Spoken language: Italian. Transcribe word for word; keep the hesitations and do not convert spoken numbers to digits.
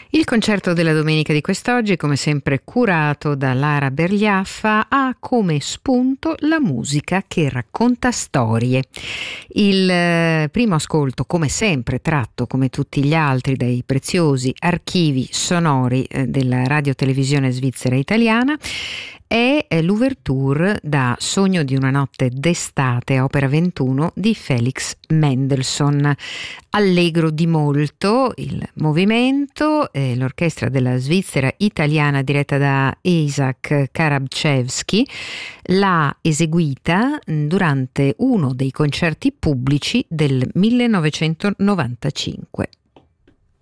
Il concerto della domenica di quest'oggi, come sempre curato da Lara Bergliaffa, ha come spunto la musica che racconta storie. Il eh, primo ascolto, come sempre, tratto come tutti gli altri dai preziosi archivi sonori eh, della radiotelevisione svizzera italiana, è l'ouverture da Sogno di una notte d'estate, opera ventuno di Felix Mendelssohn. Allegro di molto il movimento, eh, l'orchestra della Svizzera italiana diretta da Isaac Karabchevsky l'ha eseguita durante uno dei concerti pubblici del millenovecentonovantacinque.